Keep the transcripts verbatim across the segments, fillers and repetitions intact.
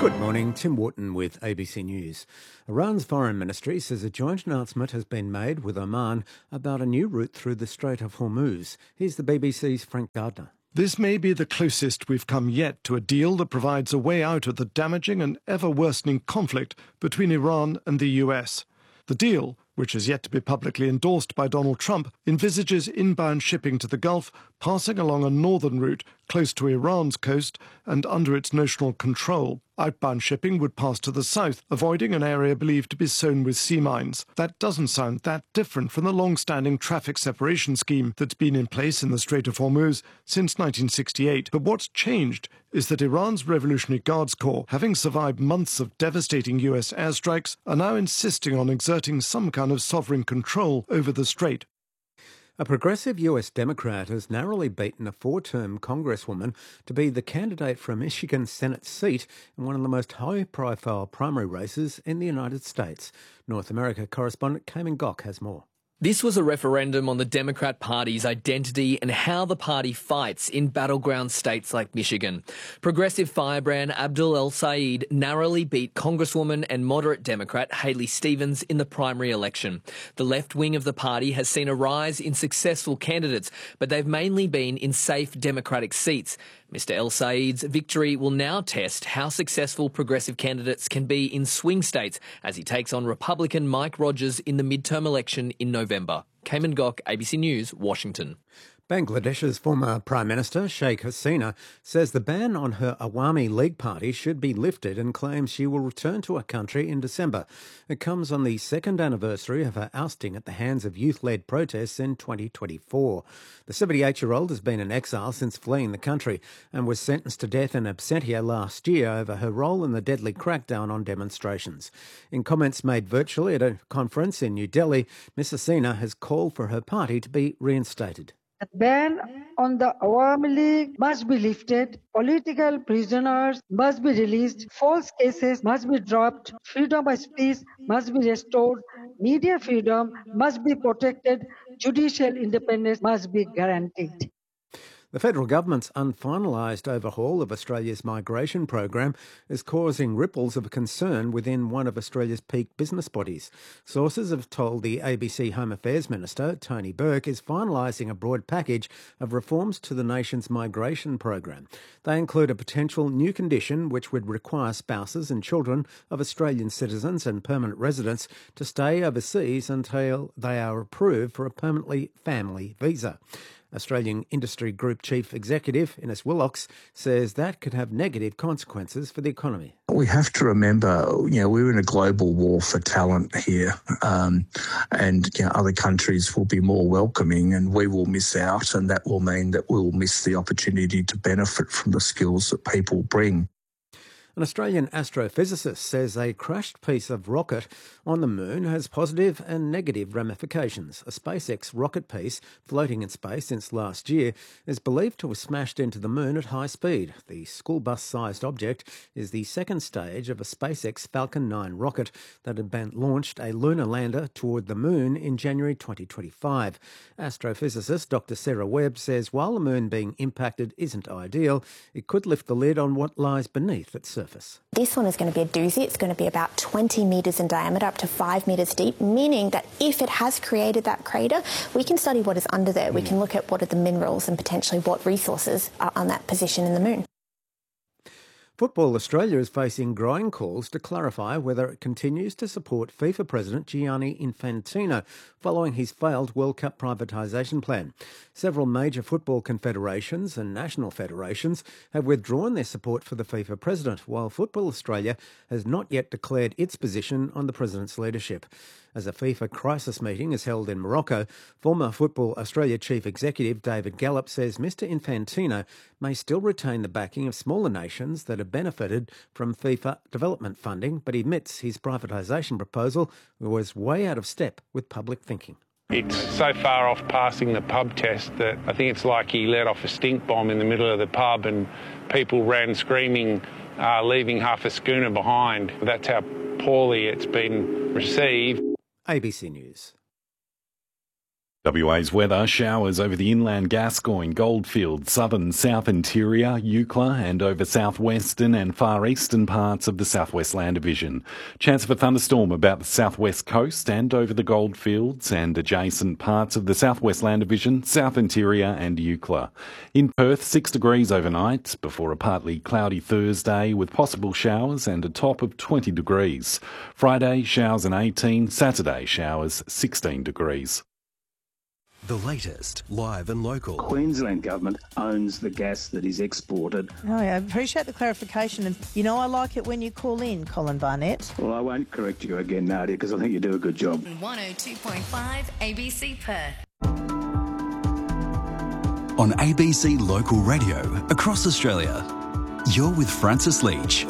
Good morning, Tim Wharton with A B C News. Iran's foreign ministry says a joint announcement has been made with Oman about a new route through the Strait of Hormuz. Here's the B B C's Frank Gardner. This may be the closest we've come yet to a deal that provides a way out of the damaging and ever-worsening conflict between Iran and the U S. The deal, which is yet to be publicly endorsed by Donald Trump, envisages inbound shipping to the Gulf passing along a northern route close to Iran's coast and under its notional control. Outbound shipping would pass to the south, avoiding an area believed to be sown with sea mines. That doesn't sound that different from the long-standing traffic separation scheme that's been in place in the Strait of Hormuz since nineteen sixty-eight. But what's changed is that Iran's Revolutionary Guards Corps, having survived months of devastating U S airstrikes, are now insisting on exerting some kind of sovereign control over the strait. A progressive U S Democrat has narrowly beaten a four-term Congresswoman to be the candidate for a Michigan Senate seat in one of the most high-profile primary races in the United States. North America correspondent Cayman Gok has more. This was a referendum on the Democrat Party's identity and how the party fights in battleground states like Michigan. Progressive firebrand Abdul El-Sayed narrowly beat Congresswoman and moderate Democrat Haley Stevens in the primary election. The left wing of the party has seen a rise in successful candidates, but they've mainly been in safe Democratic seats. Mister El-Sayed's victory will now test how successful progressive candidates can be in swing states as he takes on Republican Mike Rogers in the midterm election in November. Cayman Gok, A B C News, Washington. Bangladesh's former Prime Minister, Sheikh Hasina, says the ban on her Awami League party should be lifted and claims she will return to her country in December. It comes on the second anniversary of her ousting at the hands of youth-led protests in twenty twenty-four. The seventy-eight-year-old has been in exile since fleeing the country and was sentenced to death in absentia last year over her role in the deadly crackdown on demonstrations. In comments made virtually at a conference in New Delhi, Miss Hasina has called for her party to be reinstated. The ban on the Awami League must be lifted, political prisoners must be released, false cases must be dropped, freedom of speech must be restored, media freedom must be protected, judicial independence must be guaranteed. The federal government's unfinalised overhaul of Australia's migration program is causing ripples of concern within one of Australia's peak business bodies. Sources have told the A B C Home Affairs Minister, Tony Burke, is finalising a broad package of reforms to the nation's migration program. They include a potential new condition which would require spouses and children of Australian citizens and permanent residents to stay overseas until they are approved for a permanently family visa. Australian Industry Group Chief Executive Innes Willox says that could have negative consequences for the economy. We have to remember, you know, we're in a global war for talent here, um, and you know, other countries will be more welcoming and we will miss out, and that will mean that we will miss the opportunity to benefit from the skills that people bring. An Australian astrophysicist says a crashed piece of rocket on the moon has positive and negative ramifications. A SpaceX rocket piece floating in space since last year is believed to have smashed into the moon at high speed. The school bus-sized object is the second stage of a SpaceX Falcon nine rocket that had been launched a lunar lander toward the moon in January twenty twenty-five. Astrophysicist Doctor Sarah Webb says while the moon being impacted isn't ideal, it could lift the lid on what lies beneath its surface. This one is going to be a doozy. It's going to be about twenty metres in diameter, up to five metres deep, meaning that if it has created that crater, we can study what is under there. We can look at what are the minerals and potentially what resources are on that position in the moon. Football Australia is facing growing calls to clarify whether it continues to support FIFA President Gianni Infantino following his failed World Cup privatisation plan. Several major football confederations and national federations have withdrawn their support for the FIFA President, while Football Australia has not yet declared its position on the President's leadership. As a FIFA crisis meeting is held in Morocco, former Football Australia Chief Executive David Gallop says Mister Infantino may still retain the backing of smaller nations that have benefited from FIFA development funding, but admits his privatisation proposal was way out of step with public thinking. It's so far off passing the pub test that I think it's like he let off a stink bomb in the middle of the pub and people ran screaming, uh, leaving half a schooner behind. That's how poorly it's been received. A B C News. W A's weather: showers over the inland Gascoyne, Goldfields, southern south interior, Eucla, and over southwestern and far eastern parts of the southwest land division. Chance of a thunderstorm about the southwest coast and over the Goldfields and adjacent parts of the southwest land division, south interior and Eucla. In Perth, six degrees overnight before a partly cloudy Thursday with possible showers and a top of twenty degrees. Friday, showers and eighteen. Saturday, showers, sixteen degrees. The latest, live and local. Queensland Government owns the gas that is exported. Oh, I appreciate the clarification. And, you know, I like it when you call in, Colin Barnett. Well, I won't correct you again, Nadia, because I think you do a good job. one oh two point five A B C Perth. On A B C Local Radio, across Australia, you're with Francis Leach.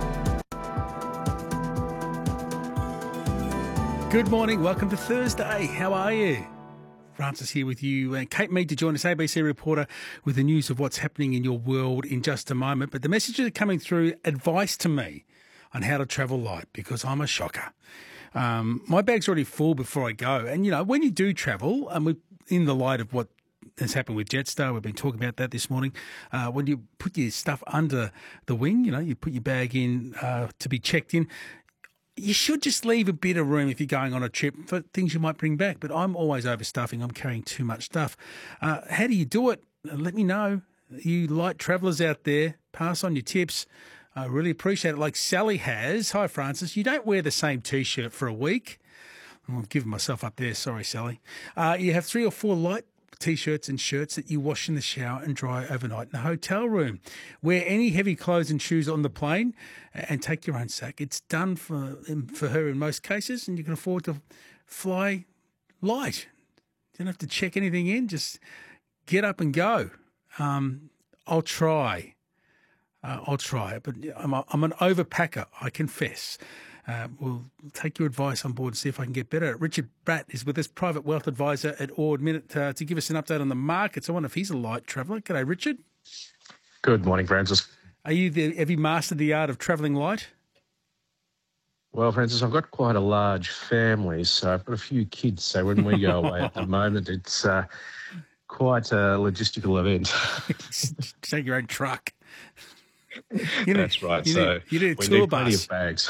Good morning, welcome to Thursday. How are you? Francis here with you. Uh, Kate Mead to join us, A B C reporter, with the news of what's happening in your world in just a moment. But the messages are coming through, advice to me on how to travel light, because I'm a shocker. Um, my bag's already full before I go. And, you know, when you do travel, and we, in the light of what has happened with Jetstar, we've been talking about that this morning, uh, when you put your stuff under the wing, you know, you put your bag in uh, to be checked in, you should just leave a bit of room if you're going on a trip for things you might bring back. But I'm always overstuffing. I'm carrying too much stuff. Uh, how do you do it? Let me know. You light travellers out there, pass on your tips. I really appreciate it. Like Sally has. Hi, Francis. You don't wear the same T-shirt for a week. I'm giving myself up there. Sorry, Sally. Uh, you have three or four light T-shirts and shirts that you wash in the shower and dry overnight in the hotel room. Wear any heavy clothes and shoes on the plane and take your own sack. It's done for for her in most cases, and you can afford to fly light. You don't have to check anything in. Just get up and go. Um, I'll try. Uh, I'll try. But I'm, a, I'm an overpacker, I confess. Uh, we'll take your advice on board and see if I can get better. Richard Bratt is with us, private wealth advisor at Ord Minnett, uh, to give us an update on the markets. I wonder if he's a light traveller. G'day, Richard. Good morning, Francis. Are you the, have you mastered the art of travelling light? Well, Francis, I've got quite a large family, so I've got a few kids. So when we go away at the moment, it's uh, quite a logistical event. Take your own truck. You need, That's right. You so need, you need a we tour need bus. plenty of bags.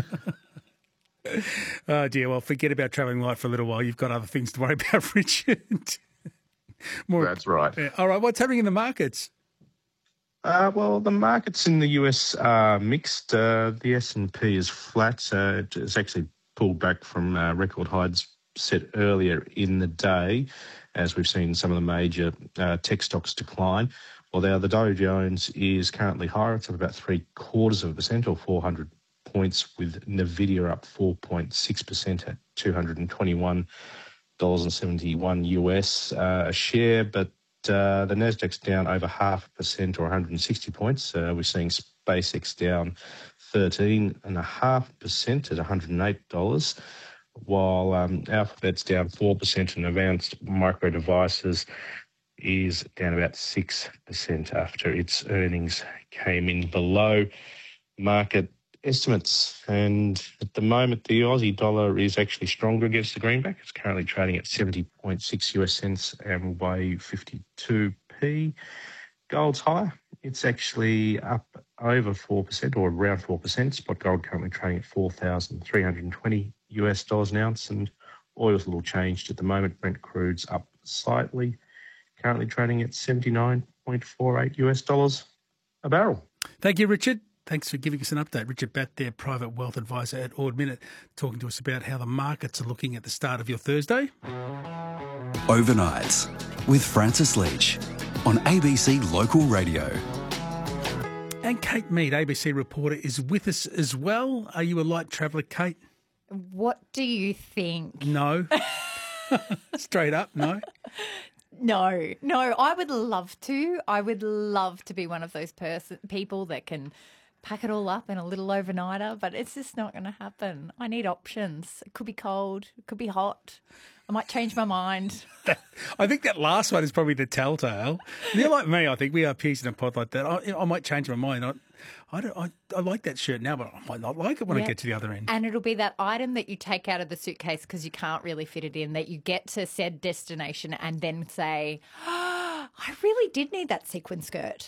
Oh, dear. Well, forget about travelling light for a little while. You've got other things to worry about, Richard. More, That's right. Yeah. All right. What's happening in the markets? Uh, well, the markets in the U S are mixed. Uh, the S and P is flat. Uh, it's actually pulled back from uh, record highs set earlier in the day, as we've seen some of the major uh, tech stocks decline. Although the Dow Jones is currently higher, it's up about three quarters of a percent or four hundred points, with Nvidia up four point six percent at two hundred twenty-one dollars and seventy-one U S uh, a share. But uh, the Nasdaq's down over half a percent or one hundred sixty points. Uh, we're seeing SpaceX down thirteen point five percent at one hundred eight dollars, while um, Alphabet's down four percent and Advanced Micro Devices is down about six percent after its earnings came in below market estimates. And at the moment, the Aussie dollar is actually stronger against the greenback. It's currently trading at seventy point six US cents and weigh fifty-two p. Gold's higher. It's actually up over four percent or around four percent. Spot gold currently trading at four thousand three hundred twenty US dollars an ounce, and oil's a little changed at the moment. Brent crude's up slightly, currently trading at seventy-nine point four eight US dollars a barrel. Thank you, Richard. Thanks for giving us an update. Richard Batt there, private wealth advisor at Ord Minnett, talking to us about how the markets are looking at the start of your Thursday. Overnights with Francis Leach on A B C Local Radio. And Kate Mead, A B C reporter, is with us as well. Are you a light traveller, Kate? What do you think? No. Straight up, no. No, no, I would love to. I would love to be one of those person people that can pack it all up in a little overnighter, but it's just not going to happen. I need options. It could be cold. It could be hot. I might change my mind. I think that last one is probably the telltale. You're like me, I think. We are peas in a pod like that. I, I might change my mind. I, I, don't, I, I like that shirt now, but I might not like it when Yeah. I get to the other end. And it'll be that item that you take out of the suitcase because you can't really fit it in, that you get to said destination and then say, oh, I really did need that sequin skirt.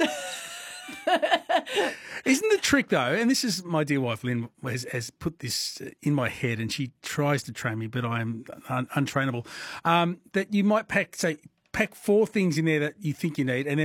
Isn't the trick, though, and this is my dear wife, Lynn, has, has put this in my head and she tries to train me, but I am un- untrainable, um, that you might pack, say, pack four things in there that you think you need and then